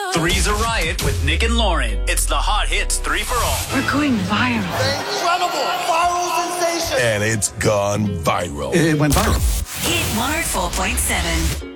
Three's a Riot with Nick and Lauren. It's the Hot Hits 3 for All. We're going viral. Incredible viral sensation. And it's gone viral. It went viral. Hit 104.7.